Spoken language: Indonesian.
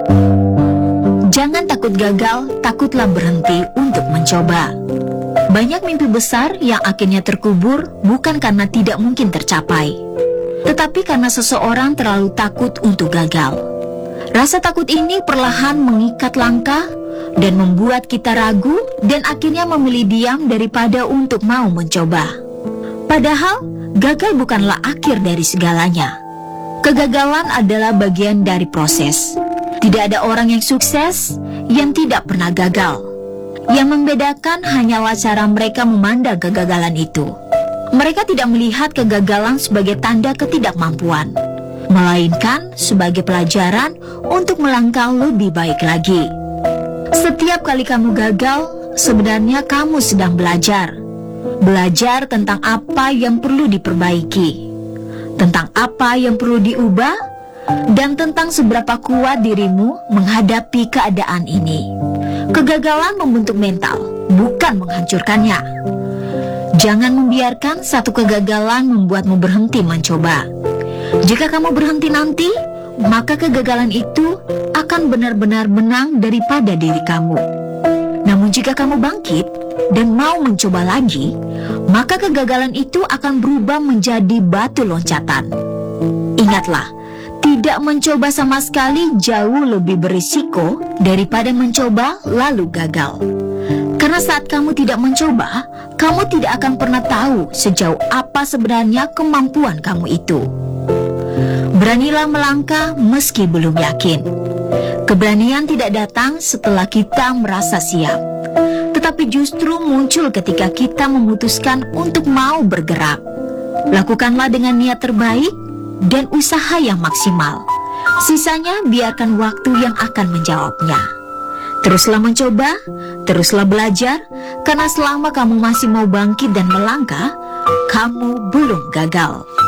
Jangan takut gagal, takutlah berhenti untuk mencoba. Banyak mimpi besar yang akhirnya terkubur bukan karena tidak mungkin tercapai, tetapi karena seseorang terlalu takut untuk gagal. Rasa takut ini perlahan mengikat langkah dan membuat kita ragu dan akhirnya memilih diam daripada untuk mau mencoba. Padahal, gagal bukanlah akhir dari segalanya. Kegagalan adalah bagian dari proses. Tidak ada orang yang sukses yang tidak pernah gagal. Yang membedakan hanyalah cara mereka memandang kegagalan itu. Mereka tidak melihat kegagalan sebagai tanda ketidakmampuan, melainkan sebagai pelajaran untuk melangkah lebih baik lagi. Setiap kali kamu gagal, sebenarnya kamu sedang belajar. Belajar tentang apa yang perlu diperbaiki, tentang apa yang perlu diubah, dan tentang seberapa kuat dirimu menghadapi keadaan ini. Kegagalan membentuk mental, bukan menghancurkannya. Jangan membiarkan satu kegagalan membuatmu berhenti mencoba. Jika kamu berhenti nanti, maka kegagalan itu akan benar-benar menang daripada diri kamu. Namun jika kamu bangkit dan mau mencoba lagi, maka kegagalan itu akan berubah menjadi batu loncatan. Ingatlah, tidak mencoba sama sekali jauh lebih berisiko daripada mencoba lalu gagal. Karena saat kamu tidak mencoba, kamu tidak akan pernah tahu sejauh apa sebenarnya kemampuan kamu itu. Beranilah melangkah meski belum yakin. Keberanian tidak datang setelah kita merasa siap, tetapi justru muncul ketika kita memutuskan untuk mau bergerak. Lakukanlah dengan niat terbaik dan usaha yang maksimal. Sisanya biarkan waktu yang akan menjawabnya. Teruslah mencoba, teruslah belajar, karena selama kamu masih mau bangkit dan melangkah, kamu belum gagal.